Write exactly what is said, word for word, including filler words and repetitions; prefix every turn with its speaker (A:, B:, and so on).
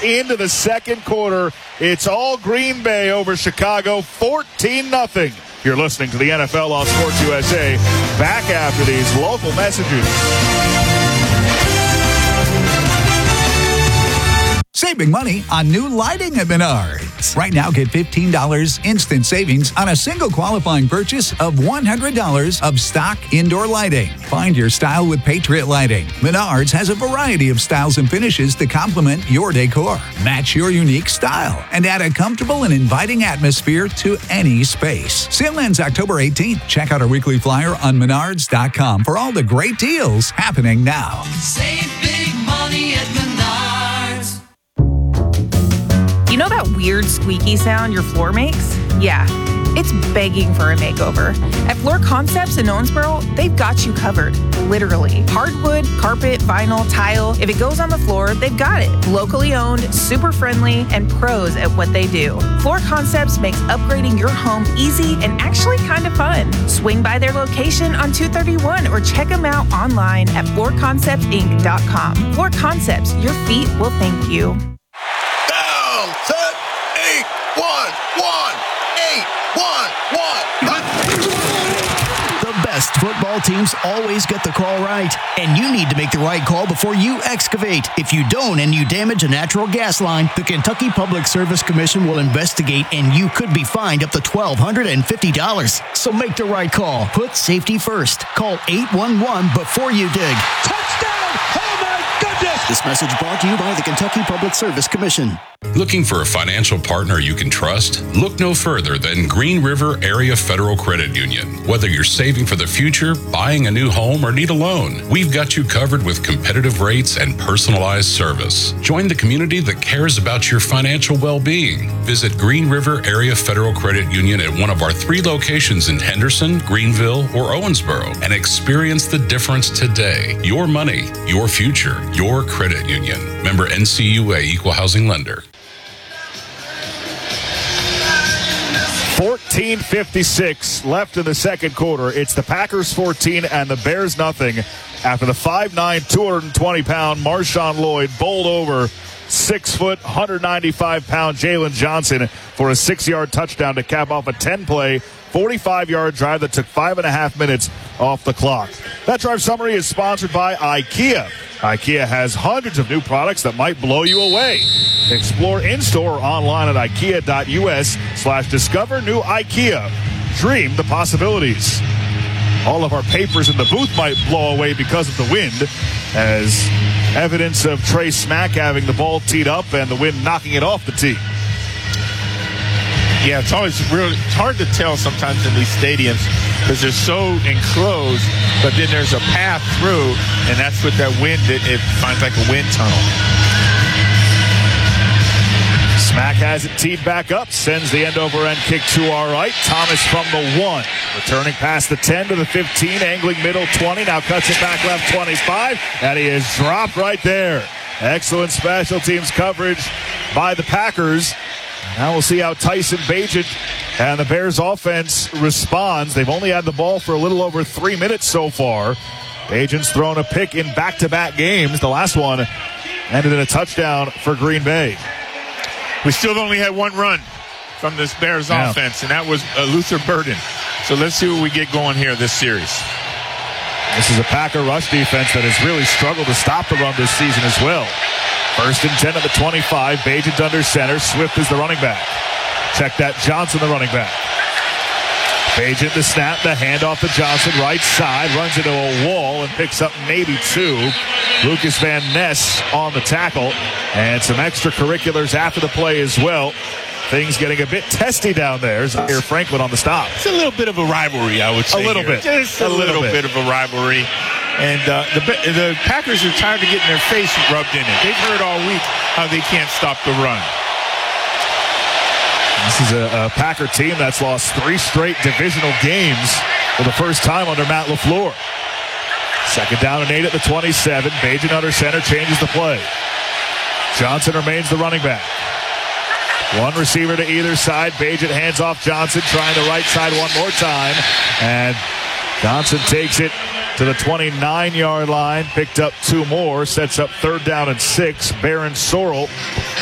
A: into the second quarter. It's all Green Bay over Chicago, fourteen nothing. You're listening to the N F L on Sports U S A. Back after these local messages.
B: Saving money on new lighting at Menards. Right now, get fifteen dollars instant savings on a single qualifying purchase of one hundred dollars of stock indoor lighting. Find your style with Patriot Lighting. Menards has a variety of styles and finishes to complement your decor. Match your unique style and add a comfortable and inviting atmosphere to any space. Sale ends October eighteenth. Check out our weekly flyer on menards dot com for all the great deals happening now.
C: Save big money at Menards.
D: You know that weird squeaky sound your floor makes? Yeah, it's begging for a makeover. At Floor Concepts in Owensboro, they've got you covered, literally. Hardwood, carpet, vinyl, tile, if it goes on the floor, they've got it. Locally owned, super friendly, and pros at what they do. Floor Concepts makes upgrading your home easy and actually kind of fun. Swing by their location on two thirty-one or check them out online at floor concepts inc dot com. Floor Concepts, your feet will thank you.
E: Set, eight, one, one, eight, one, one.
F: The best football teams always get the call right, and you need to make the right call before you excavate. If you don't and you damage a natural gas line, the Kentucky Public Service Commission will investigate, and you could be fined up to twelve hundred fifty dollars. So make the right call. Put safety first. Call eight one one before you dig.
E: Touchdown! Oh my goodness!
F: This message brought to you by the Kentucky Public Service Commission.
G: Looking for a financial partner you can trust? Look no further than Green River Area Federal Credit Union. Whether you're saving for the future, buying a new home, or need a loan, we've got you covered with competitive rates and personalized service. Join the community that cares about your financial well-being. Visit Green River Area Federal Credit Union at one of our three locations in Henderson, Greenville, or Owensboro and experience the difference today. Your money, your future, your credit union. Member N C U A Equal Housing Lender.
A: fourteen fifty-six left in the second quarter. It's the Packers fourteen and the Bears nothing after the five nine, two hundred twenty pound Marshawn Lloyd bowled over six foot, one hundred ninety-five pound Jalen Johnson for a six-yard touchdown to cap off a ten-play, forty-five-yard drive that took five and a half minutes off the clock. That drive summary is sponsored by IKEA. IKEA has hundreds of new products that might blow you away. Explore in-store or online at ikea.us slash discover new IKEA. Dream the possibilities. All of our papers in the booth might blow away because of the wind, as evidence of Trey Smack having the ball teed up and the wind knocking it off the tee.
H: Yeah, it's always real. It's hard to tell sometimes in these stadiums because they're so enclosed, but then there's a path through, and that's what that wind, it, it finds like a wind tunnel.
A: Smack has it teed back up, sends the end over end kick to our right. Thomas from the one, returning past the ten to the fifteen, angling middle twenty, now cuts it back left twenty-five, and he is dropped right there. Excellent special teams coverage by the Packers. Now we'll see how Tyson Bagent and the Bears offense responds. They've only had the ball for a little over three minutes so far. Bagent's thrown a pick in back-to-back games. The last one ended in a touchdown for Green Bay.
H: We still only had one run from this Bears yeah. offense, and that was uh, Luther Burden. So let's see what we get going here this series.
A: This is a Packer rush defense that has really struggled to stop the run this season as well. First and ten at the twenty-five. Bagent under center. Swift is the running back. Check that. Johnson, the running back. Bagent the snap, the handoff to Johnson, right side, runs into a wall and picks up maybe two. Lucas Van Ness on the tackle, and some extracurriculars after the play as well. Things getting a bit testy down there. Zaire Franklin on the stop.
H: It's a little bit of a rivalry, I would say.
A: A little
H: here.
A: bit.
H: Just a, a little, little bit. bit of a rivalry. And uh, the the Packers are tired of getting their face rubbed in it. They've heard all week how they can't stop the run.
A: This is a, a Packer team that's lost three straight divisional games for the first time under Matt LaFleur. Second down and eight at the twenty-seven. Bagent under center changes the play. Johnson remains the running back. One receiver to either side. Bagent hands off Johnson, trying the right side one more time. And Johnson takes it to the twenty-nine-yard line. Picked up two more. Sets up third down and six. Baron Sorrell